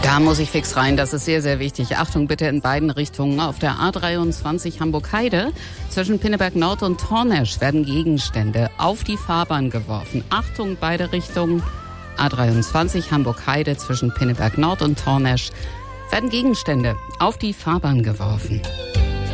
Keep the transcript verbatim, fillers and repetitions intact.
Da muss ich fix rein, das ist sehr, sehr wichtig. Achtung bitte in beiden Richtungen. Auf der A dreiundzwanzig Hamburg-Heide zwischen Pinneberg Nord und Tornesch werden Gegenstände auf die Fahrbahn geworfen. Achtung, beide Richtungen. A dreiundzwanzig Hamburg-Heide zwischen Pinneberg Nord und Tornesch werden Gegenstände auf die Fahrbahn geworfen.